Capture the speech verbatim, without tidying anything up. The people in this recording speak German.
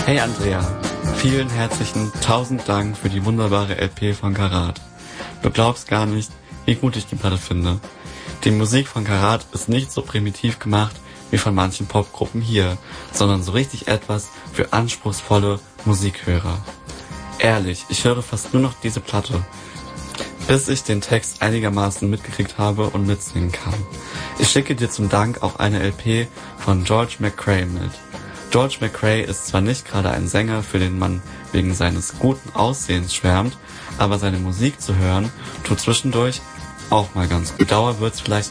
Hey Andrea, vielen herzlichen tausend Dank für die wunderbare L P von Karat. Du glaubst gar nicht, wie gut ich die Platte finde. Die Musik von Karat ist nicht so primitiv gemacht wie von manchen Popgruppen hier, sondern so richtig etwas für anspruchsvolle Musikhörer. Ehrlich, ich höre fast nur noch diese Platte, bis ich den Text einigermaßen mitgekriegt habe und mitsingen kann. Ich schicke dir zum Dank auch eine L P von George McCrae mit. George McCrae ist zwar nicht gerade ein Sänger, für den man wegen seines guten Aussehens schwärmt, aber seine Musik zu hören, tut zwischendurch auch mal ganz gut. Dauer wird's vielleicht